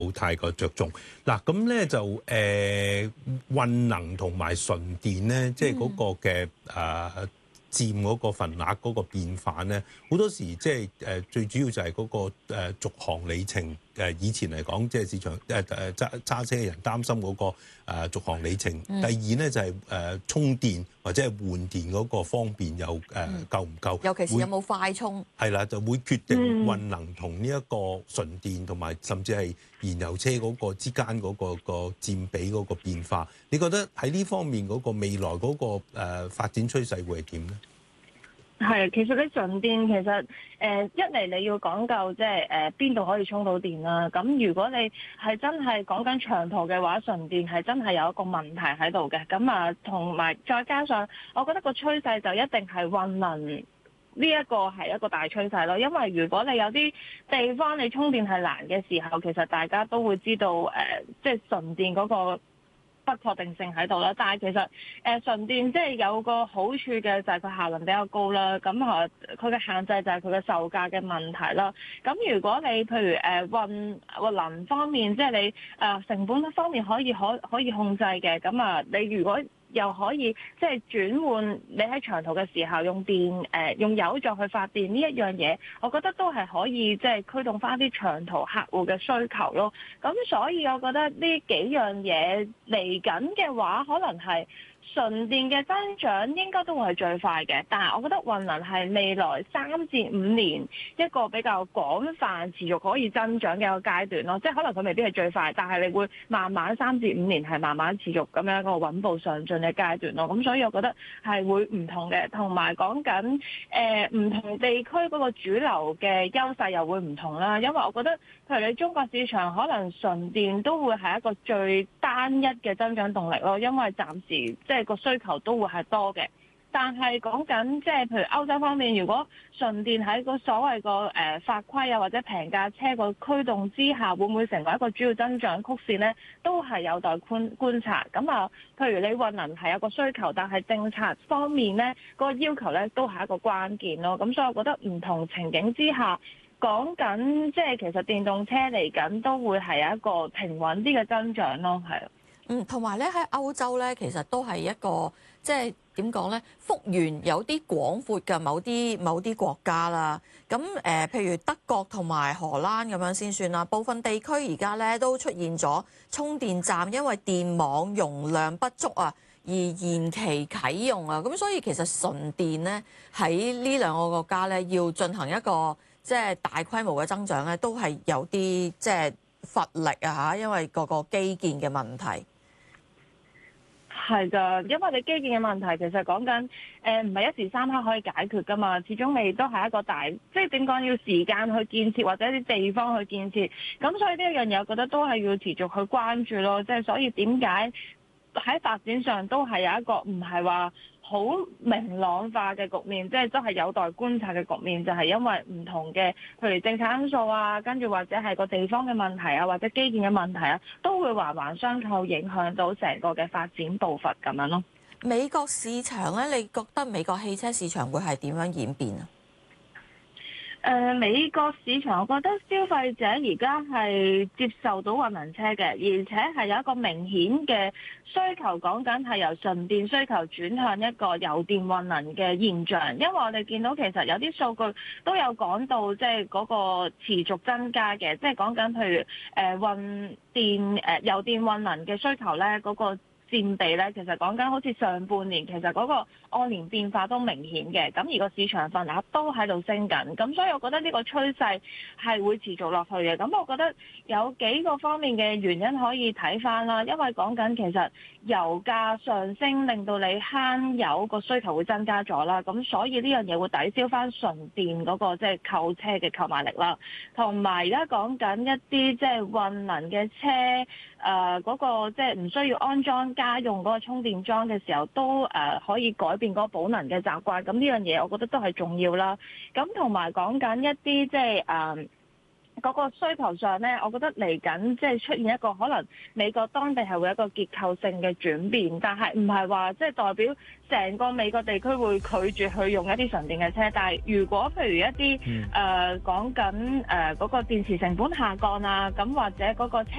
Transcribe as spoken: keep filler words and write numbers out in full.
冇太過着重。嗱，咁咧就誒、呃、運能同埋純電咧，即係嗰個嘅誒、呃、佔嗰個份額嗰個變化咧，好多時即係誒最主要就係嗰、那個誒、呃、續航里程。誒以前嚟講，即係市場誒誒揸揸車嘅人擔心嗰個誒續航里程。第二咧就係誒充電或者係換電嗰個方便又誒夠唔夠？ 尤其是有冇快充？ 係啦，就會決定運能同呢一個純電同埋甚至係燃油車嗰個之間嗰個個佔比嗰個變化。你覺得喺呢方面嗰個未來嗰個誒發展趨勢會係點咧？ 係，其實你純電其實誒、呃、一嚟你要講究即係誒邊度可以充到電啦。咁如果你係真係講緊長途嘅話，純電係真係有一個問題喺度嘅。咁啊，同埋再加上，我覺得個趨勢就一定係運能呢一個係一個大趨勢咯。因為如果你有啲地方你充電係難嘅時候，其實大家都會知道誒，即係純電嗰個不確定性喺度啦，但係其實誒純電即係有個好處嘅就係佢效能比較高啦，咁啊佢嘅限制就係佢嘅售價嘅問題啦。咁如果你譬如誒運運能方面，即係你誒成本方面可以可可以控制嘅，咁啊你如果又可以即係轉換你喺長途嘅時候用電誒、呃、用油再去發電呢一樣嘢，我覺得都係可以即係驅動翻啲長途客戶嘅需求咯。咁所以我覺得呢幾樣嘢嚟緊嘅話，可能係純電嘅增長應該都會係最快嘅，但係我覺得運能係未來三至五年一個比較廣泛持續可以增長嘅一個階段咯。即係可能佢未必係最快，但係你會慢慢三至五年係慢慢持續咁樣一個穩步上進嘅階段咯。咁所以我覺得係會唔同嘅，同埋講緊誒唔同地區嗰個主流嘅優勢又會唔同啦。因為我覺得譬如你中國市場可能純電都會係一個最單一嘅增長動力咯，因為暫時即係個需求都會係多嘅，但係講緊即係譬如歐洲方面，如果純電喺個所謂個誒法規啊或者平價車個驅動之下，會唔會成為一個主要增長曲線呢？都係有待觀觀察。咁啊，譬如你運能係有個需求，但係政策方面呢，嗰個要求呢都係一個關鍵咯。咁所以我覺得唔同情景之下，講緊即係其實電動車嚟緊都會係一個平穩啲嘅增長咯，係。 嗯，同埋咧喺歐洲咧，其實都係一個即係點講咧，幅員有啲廣闊嘅某啲某啲國家啦。咁誒、呃，譬如德國同埋荷蘭咁樣先算啦。部分地區而家咧都出現咗充電站，因為電網容量不足啊，而延期啟用啊。咁所以其實純電咧喺呢兩個國家咧，要進行一個即係大規模嘅增長咧，都係有啲即係乏力啊嚇，因為個個基建嘅問題。 係㗎，因為你基建嘅問題其實講緊誒唔係一時三刻可以解決㗎嘛，始終你都係一個大，即係點講要時間去建設或者啲地方去建設，咁所以呢一樣嘢我覺得都係要持續去關注咯，即係所以點解喺發展上都係有一個唔係話好明朗化嘅局面，即係都係有待觀察嘅局面，就係因為唔同嘅，譬如政策因素啊，跟住或者係個地方嘅問題啊，或者基建嘅問題啊，都會環環相扣，影響到成個嘅發展步伐咁樣咯。 美國市場咧，你覺得美國汽車市場會係點樣演變啊？ 誒、呃、美國市場，我覺得消費者而家係接受到混能車嘅，而且係有一個明顯嘅需求，講緊係由純電需求轉向一個油電混能嘅現象。因為我哋見到其實有啲數據都有講到，即係嗰個持續增加嘅，即係講緊譬如誒、呃、混電誒、呃、油電混能嘅需求咧，嗰、那個佔比咧，其實講緊好似上半年其實嗰個按年變化都明顯嘅，咁而個市場份額都喺度升緊，咁所以我覺得呢個趨勢係會持續落去嘅。咁我覺得有幾個方面嘅原因可以睇翻啦，因為講緊其實油價上升令到你慳油個需求會增加咗啦，咁所以呢樣嘢會抵消翻純電嗰個即係購車嘅購買力啦，同埋而家講緊一啲即係混能嘅車。誒嗰、呃那個即係唔需要安裝家用嗰個充電樁嘅時候，都誒、呃、可以改變嗰個保能嘅習慣。咁呢樣嘢我覺得都係重要啦。咁同埋講緊一啲即係誒嗰個需求上咧，我覺得嚟緊即係出現一個可能美國當地係會有一個結構性嘅轉變，但係唔係話即係代表成個美國地區會拒絕去用一啲純電嘅車。但係如果譬如一啲誒講緊誒嗰個電池成本下降啊，咁或者嗰個車